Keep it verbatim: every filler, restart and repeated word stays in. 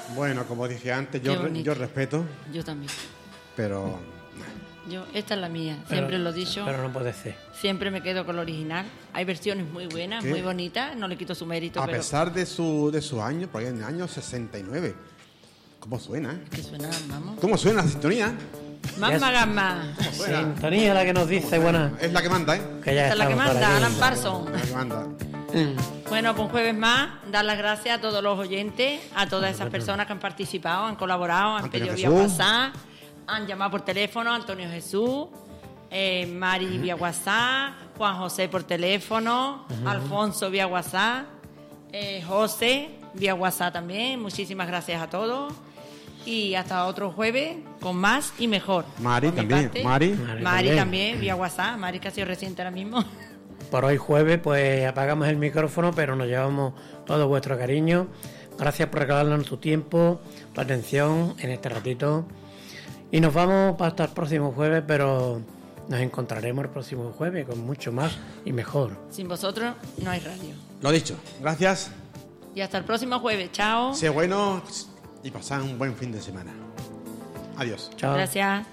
Bueno, como dije antes, yo, yo respeto. Yo también. Pero... Yo, esta es la mía, Pero, siempre lo he dicho. Pero no puede ser. Siempre me quedo con lo original. Hay versiones muy buenas, ¿Qué? muy bonitas, no le quito su mérito. A pero... pesar de su, de su año, por ahí en el año sesenta y nueve. ¿Cómo suena, eh? Que suena, vamos. ¿Cómo suena la sintonía? Mamma gamma. Sintonía la que nos dice, buena. Es la que manda, ¿eh? Que ya Esta es la que estamos por manda, aquí. Alan Parsons. La que manda. Bueno, pues un jueves más, dar las gracias a todos los oyentes, a todas esas personas que han participado, han colaborado, han Antonio pedido vía Jesús. WhatsApp, han llamado por teléfono, Antonio Jesús, eh, Mari vía WhatsApp, Juan José por teléfono, Alfonso vía WhatsApp, eh, José vía WhatsApp también. Muchísimas gracias a todos. Y hasta otro jueves con más y mejor. Mari Por mi también, parte, Mari. Mari también. también, vía WhatsApp. Mari que ha sido reciente ahora mismo. Por hoy jueves, pues apagamos el micrófono, pero nos llevamos todo vuestro cariño. Gracias por regalarnos tu tiempo, tu atención en este ratito. Y nos vamos para hasta el próximo jueves, pero nos encontraremos el próximo jueves con mucho más y mejor. Sin vosotros no hay radio. Lo dicho. Gracias. Y hasta el próximo jueves. Chao. Sé bueno y pasad un buen fin de semana. Adiós. Chao. Gracias.